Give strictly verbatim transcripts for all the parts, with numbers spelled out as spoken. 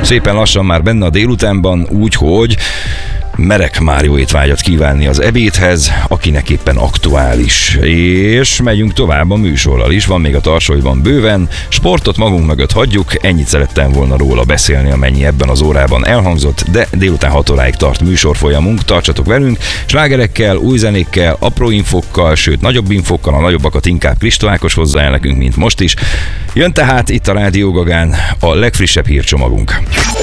Szépen lassan már benne a délutánban, úgyhogy merek már jó étvágyat kívánni az ebédhez, akinek éppen aktuális. És megyünk tovább a műsorral is, van még a tarsolyban bőven, sportot magunk mögött hagyjuk, ennyit szerettem volna róla beszélni, amennyi ebben az órában elhangzott, de délután hat óráig tart műsorfolyamunk, tartsatok velünk, slágerekkel, új zenékkel, apró infokkal, sőt nagyobb infokkal, a nagyobbakat inkább Kristó Ákos hozzá el nekünk, mint most is. Jön tehát itt a Rádió Gagán a legfrissebb hírcsomagunk.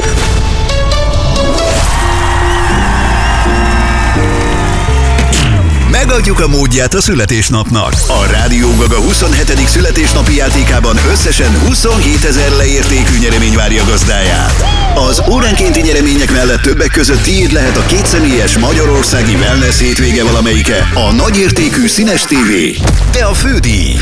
Megadjuk a módját a születésnapnak. A Rádió Gaga huszonhetedik születésnapi játékában összesen huszonhétezer leértékű nyeremény várja gazdáját. Az óránkénti nyeremények mellett többek között tiéd lehet a kétszemélyes magyarországi wellness hétvége valamelyike, a nagyértékű színes tévé, de a fődíj.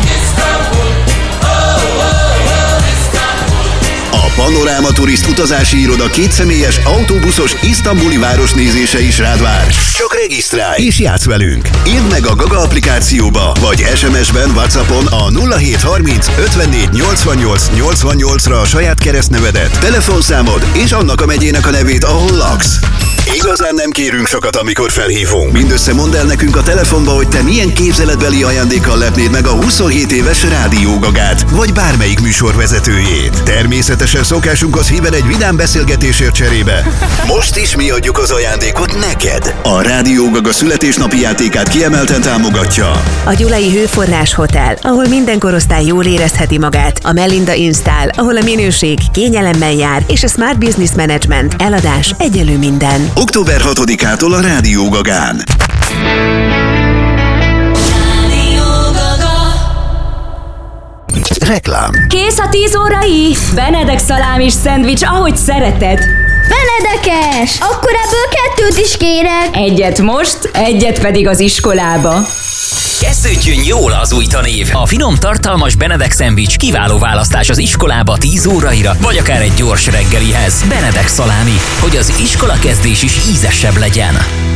A Panoráma Turist utazási iroda kétszemélyes autóbuszos isztambuli városnézése is rád vár. Csak regisztrálj és játsz velünk. Írd meg a Gaga applikációba, vagy es em es-ben, WhatsAppon a nulla hét harminc ötvennégy nyolcvannyolc nyolcvannyolcra a saját keresztnevedet, telefonszámod és annak a megyének a nevét, ahol laksz. Igazán nem kérünk sokat, amikor felhívunk. Mindössze mondd el nekünk a telefonba, hogy te milyen képzeletbeli ajándékkal lepnéd meg a huszonhét éves Rádió Gagát, vagy bármelyik műsorvezetőjét. Természetesen szokásunkhoz híven egy vidám beszélgetésért cserébe. Most is mi adjuk az ajándékot neked. A Rádió Gaga születésnapi játékát kiemelten támogatja a Gyulai Hőforrás Hotel, ahol minden korosztály jól érezheti magát, a Melinda Install, ahol a minőség kényelemmel jár, és a Smart Business Management, eladás egyelő minden. október hatodikától a Rádió Gagán. Reklám. Kész a tíz órai? Benedek szalámis szendvics, ahogy szereted. Benedekes! Akkor ebből kettőt is kérek. Egyet most, egyet pedig az iskolába. Kezdődjön jól az új tanév! A finom, tartalmas Benedek szendvics kiváló választás az iskolába tíz óraira, vagy akár egy gyors reggelihez. Benedek szalámi, hogy az iskola kezdés is ízesebb legyen.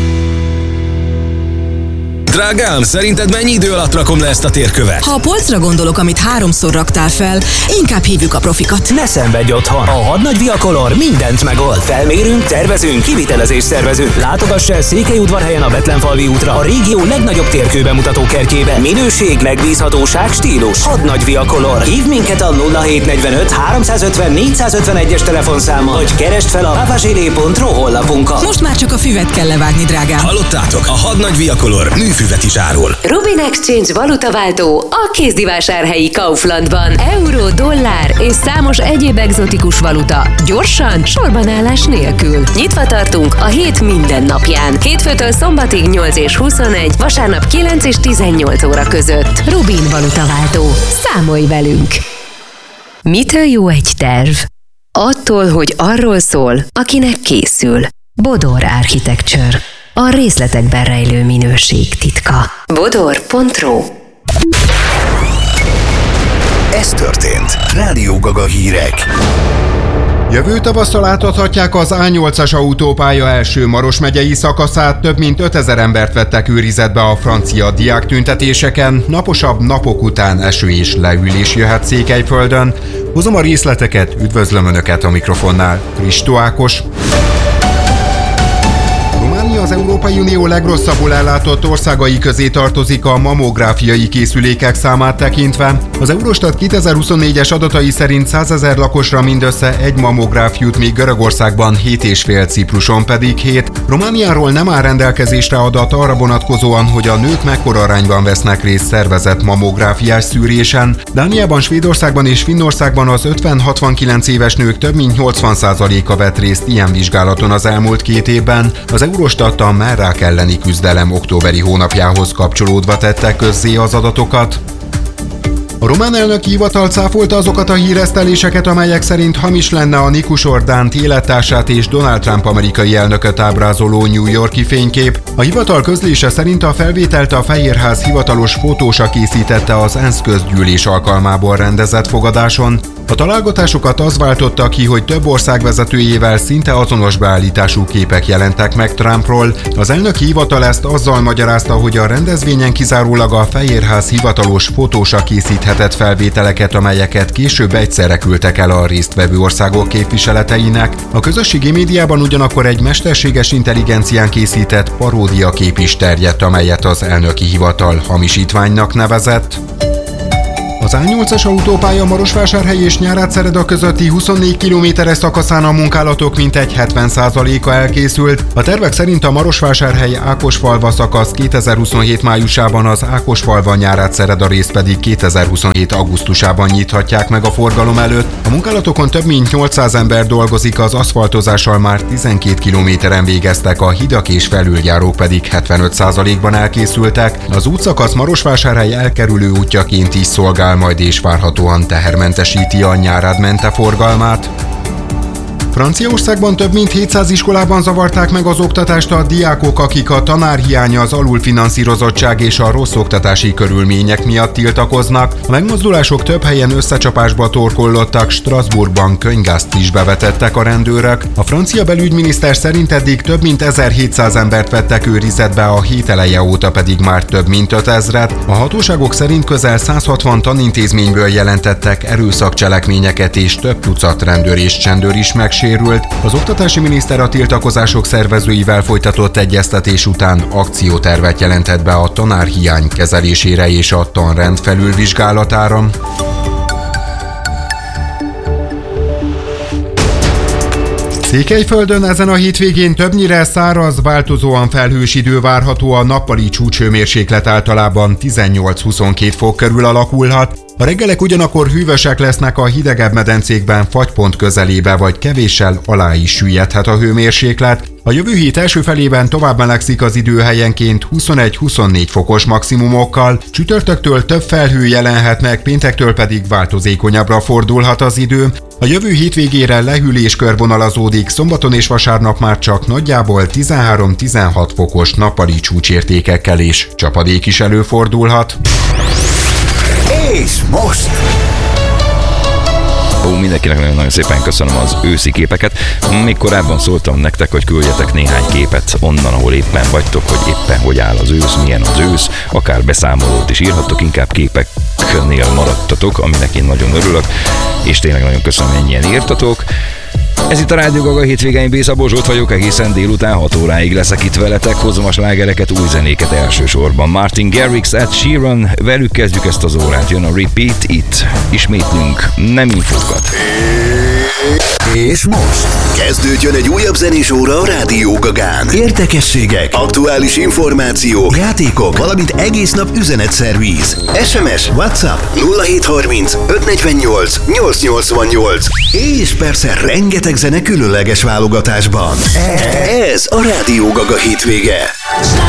Drágám, szerinted mennyi idő alatt rakom le ezt a térkövet? Ha a polcra gondolok, amit háromszor raktál fel, inkább hívjuk a profikat. Ne szenvedj otthon! A Hadnagy Viacolor mindent megold. Felmérünk, tervezünk, kivitelezést szervezünk. Látogass el Székelyudvarhelyen a Betlenfalvi útra, a régió legnagyobb térkőbemutató kertjébe. Minőség, megbízhatóság, stílus. Hadnagy Viacolor. Hív minket a nulla hét negyvenöt háromszázötven négyszázötvenegyes telefonszámmal, vagy keresd fel a pavazséré pont ro honlapunkat. Most már csak a füvet kell levágni, drágám. Hallottátok? A Hadnagy Viacolor műfüvet is árul. Rubin Exchange valutaváltó a kézdivásárhelyi Kauflandban. Euró, dollár és számos egyéb egzotikus valuta. Gyorsan, sorbanállás nélkül. Nyitva tartunk a hét minden napján. Hétfőtől szombatig nyolc és huszonegy, vasárnap kilenc és tizennyolc óra között. Rubin valutaváltó. Számolj velünk! Mitől jó egy terv? Attól, hogy arról szól, akinek készül. Bodor Architecture. A részletekben rejlő minőség titka. bodor pont ro. Ez történt. Rádió Gaga hírek. Jövő tavasztal átadhatják az á nyolcas autópálya első Maros megyei szakaszát, több mint ötezer embert vettek őrizetbe a francia diáktüntetéseken, naposabb napok után eső és leülés jöhet Székelyföldön. Hozom a részleteket, üdvözlöm Önöket a mikrofonnál, Kristó Ákos. Az Európai Unió legrosszabbul ellátott országai közé tartozik a mammográfiai készülékek számát tekintve. Az Eurostat kétezer-huszonnégyes adatai szerint százezer lakosra mindössze egy mammográf jut, míg Görögországban hét és fél, Cipruson pedig hét. Romániáról nem áll rendelkezésre adat arra vonatkozóan, hogy a nők mekkora arányban vesznek részt szervezett mammográfiás szűrésen. Dániában, Svédországban és Finnországban az ötven-hatvankilenc éves nők több mint nyolcvan százaléka vett részt ilyen vizsgálaton az elmúlt két évben. Az Eurostat a mellrák elleni küzdelem októberi hónapjához kapcsolódva tette közzé az adatokat. A román elnöki hivatal cáfolta azokat a híreszteléseket, amelyek szerint hamis lenne a Nikusor Dánt élettársát és Donald Trump amerikai elnököt ábrázoló New York-i fénykép. A hivatal közlése szerint a felvételt a Fehérház hivatalos fotósa készítette az ENSZ közgyűlés alkalmából rendezett fogadáson. A találgatásokat az váltotta ki, hogy több ország vezetőjével szinte azonos beállítású képek jelentek meg Trumpról. Az elnöki hivatal ezt azzal magyarázta, hogy a rendezvényen kizárólag a Fehérház hivatalos fotósa készíthetett felvételeket, amelyeket később egyszerre küldtek el a résztvevő országok képviseleteinek. A közösségi médiában ugyanakkor egy mesterséges intelligencián készített paródiakép is terjedt, amelyet az elnöki hivatal hamisítványnak nevezett. Az á nyolcas autópálya Marosvásárhely és Nyárádszereda közötti huszonnégy kilométeres szakaszán a munkálatok mintegy hetven százaléka elkészült. A tervek szerint a Marosvásárhely Ákosfalva szakasz kétezer-huszonhét májusában, az Ákosfalva Nyárádszereda rész pedig kétezer-huszonhét augusztusában nyithatják meg a forgalom előtt. A munkálatokon több mint nyolcszáz ember dolgozik, az aszfaltozással már tizenkét kilométeren végeztek, a hidak és felüljárók pedig hetvenöt százalékban elkészültek. Az útszakasz Marosvásárhely elkerülő útjaként is szolgál majd, és várhatóan tehermentesíti a Nyárád-Mente forgalmát. Franciaországban több mint hétszáz iskolában zavarták meg az oktatást a diákok, akik a tanárhiány, az alulfinanszírozottság és a rossz oktatási körülmények miatt tiltakoznak. A megmozdulások több helyen összecsapásba torkollottak, Strasbourgban könyvgázt is bevetettek a rendőrök. A francia belügyminiszter szerint eddig több mint ezerhétszáz embert vettek őrizetbe, a hét eleje óta pedig már több mint ötezret. A hatóságok szerint közel száz hatvan tanintézményből jelentettek erőszakcselekményeket, és több tucat rendőr és csendőr is megsérült. Az oktatási miniszter a tiltakozások szervezőivel folytatott egyeztetés után akciótervet jelentett be a tanárhiány kezelésére és a tanrend felülvizsgálatára. Székelyföldön ezen a hétvégén többnyire száraz, változóan felhős idő várható, a nappali csúcshőmérséklet általában tizennyolc-huszonkét fok körül alakulhat. A reggelek ugyanakkor hűvösek lesznek, a hidegebb medencékben fagypont közelébe vagy kevéssel alá is süllyedhet a hőmérséklet. A jövő hét első felében tovább melegszik az idő, helyenként huszonegy-huszonnégy fokos maximumokkal, csütörtöktől több felhő jelenhet meg, péntektől pedig változékonyabbra fordulhat az idő. A jövő hétvégére lehűlés körvonalazódik, szombaton és vasárnap már csak nagyjából tizenhárom-tizenhat fokos nappali csúcsértékekkel és csapadék is előfordulhat. És most! Ó, mindenkinek nagyon-nagyon szépen köszönöm az őszi képeket. Még korábban szóltam nektek, hogy küldjetek néhány képet onnan, ahol éppen vagytok, hogy éppen hogy áll az ősz, milyen az ősz, akár beszámolót is írhattok, inkább képeknél maradtatok, aminek én nagyon örülök, és tényleg nagyon köszönöm, hogy ennyien írtatok. Ez itt a Rádió Gaga hétvége, én Béza Zsolt vagyok, egészen délután hat óráig leszek itt veletek, hozom a slágereket, új zenéket elsősorban. Martin Garrix, Ed Sheeran, velük kezdjük ezt az órát, jön a Repeat It, ismétlünk nem infókat. És most kezdődjön egy újabb zenés óra a Rádió Gagán. Érdekességek, aktuális információk, játékok, valamint egész nap üzenetszervíz. es em es, WhatsApp nulla hét harminc öt negyvennyolc nyolc nyolcvannyolc. És persze rengeteg zene különleges válogatásban. Ez a Rádió Gaga hétvége.